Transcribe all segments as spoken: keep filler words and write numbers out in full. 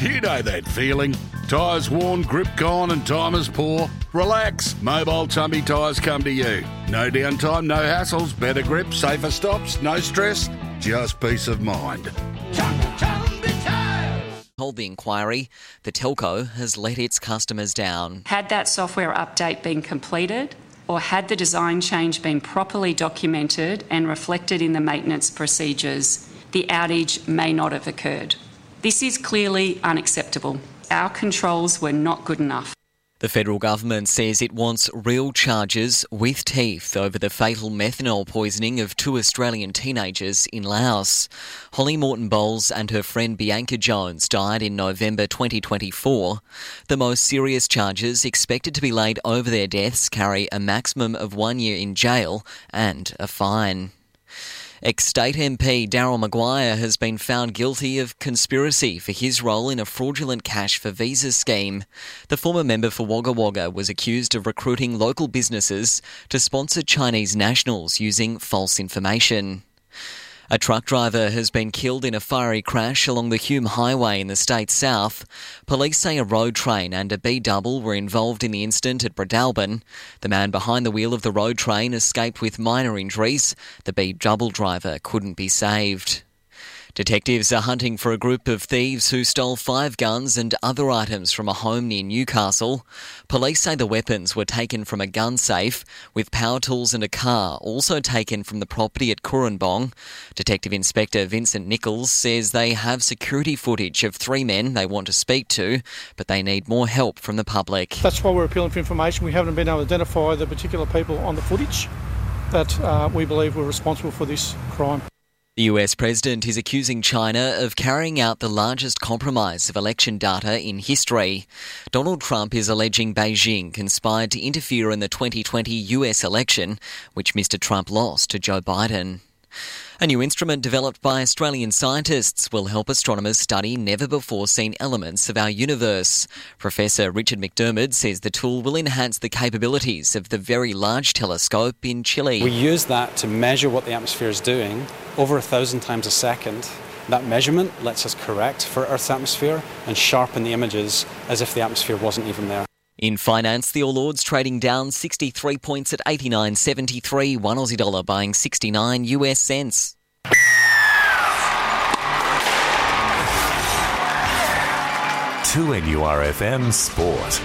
You know that feeling. Tyres worn, grip gone and time is poor? Relax. Mobile Tumby Tyres come to you. No downtime, no hassles, better grip, safer stops, no stress, just peace of mind. Told the inquiry, the telco has let its customers down. Had that software update been completed, or had the design change been properly documented and reflected in the maintenance procedures, the outage may not have occurred. This is clearly unacceptable. Our controls were not good enough. The federal government says it wants real charges with teeth over the fatal methanol poisoning of two Australian teenagers in Laos. Holly Morton-Bowles and her friend Bianca Jones died in November twenty twenty-four. The most serious charges expected to be laid over their deaths carry a maximum of one year in jail and a fine. Ex-State M P Daryl Maguire has been found guilty of conspiracy for his role in a fraudulent cash for visa scheme. The former member for Wagga Wagga was accused of recruiting local businesses to sponsor Chinese nationals using false information. A truck driver has been killed in a fiery crash along the Hume Highway in the state's south. Police say a road train and a B-double were involved in the incident at Breadalbin. The man behind the wheel of the road train escaped with minor injuries. The B-double driver couldn't be saved. Detectives are hunting for a group of thieves who stole five guns and other items from a home near Newcastle. Police say the weapons were taken from a gun safe, with power tools and a car also taken from the property at Coorambong. Detective Inspector Vincent Nichols says they have security footage of three men they want to speak to, but they need more help from the public. That's why we're appealing for information. We haven't been able to identify the particular people on the footage that uh, we believe were responsible for this crime. The U S president is accusing China of carrying out the largest compromise of election data in history. Donald Trump is alleging Beijing conspired to interfere in the twenty twenty U S election, which Mister Trump lost to Joe Biden. A new instrument developed by Australian scientists will help astronomers study never-before-seen elements of our universe. Professor Richard McDermott says the tool will enhance the capabilities of the Very Large Telescope in Chile. We use that to measure what the atmosphere is doing over a thousand times a second. That measurement lets us correct for Earth's atmosphere and sharpen the images as if the atmosphere wasn't even there. In finance, the All Ords trading down sixty-three points at eighty-nine seventy-three, one Aussie dollar buying sixty-nine U S cents. two N U R F M Sport.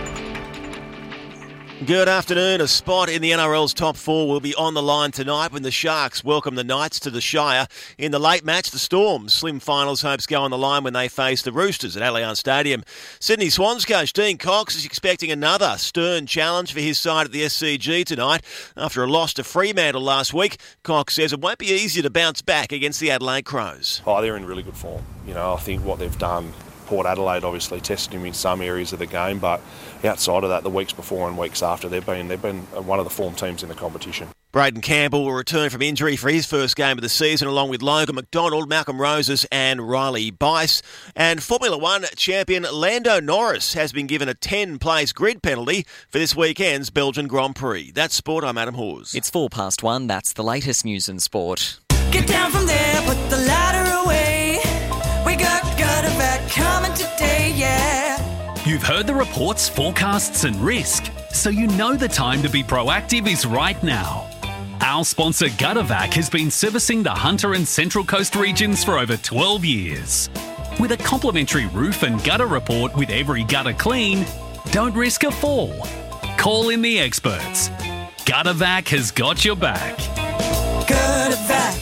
Good afternoon. A spot in the N R L's top four will be on the line tonight when the Sharks welcome the Knights to the Shire. In the late match, the Storm's slim finals hopes go on the line when they face the Roosters at Allianz Stadium. Sydney Swans coach Dean Cox is expecting another stern challenge for his side at the S C G tonight. After a loss to Fremantle last week, Cox says it won't be easy to bounce back against the Adelaide Crows. Oh, they're in really good form. You know, I think what they've done, Port Adelaide obviously tested him in some areas of the game, but outside of that, the weeks before and weeks after, they've been they've been one of the form teams in the competition. Braden Campbell will return from injury for his first game of the season, along with Logan McDonald, Malcolm Roses and Riley Bice. And Formula One champion Lando Norris has been given a ten-place grid penalty for this weekend's Belgian Grand Prix. That's sport. I'm Adam Hawes. It's four past one. That's the latest news in sport. Get down from there, put the ladder away. We got gutter back coming today, yeah. You've heard the reports, forecasts and risk, so you know the time to be proactive is right now. Our sponsor Guttervac has been servicing the Hunter and Central Coast regions for over twelve years. With a complimentary roof and gutter report with every gutter clean, don't risk a fall. Call in the experts. Guttervac has got your back. Guttervac.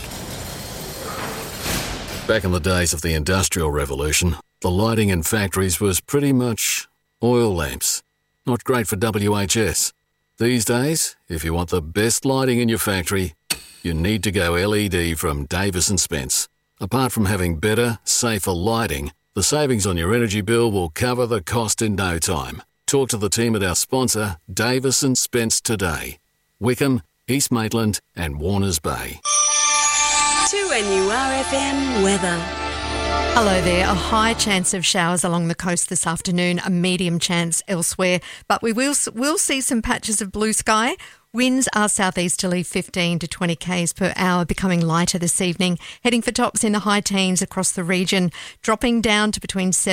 Back in the days of the Industrial Revolution, the lighting in factories was pretty much oil lamps. Not great for W H S. These days, if you want the best lighting in your factory, you need to go L E D from Davis and Spence. Apart from having better, safer lighting, the savings on your energy bill will cover the cost in no time. Talk to the team at our sponsor, Davis and Spence, today. Wickham, East Maitland and Warners Bay. two N U R F M weather. Hello there. A high chance of showers along the coast this afternoon, a medium chance elsewhere, but we will will see some patches of blue sky. Winds are southeasterly fifteen to twenty k's per hour, becoming lighter this evening, heading for tops in the high teens across the region, dropping down to between seven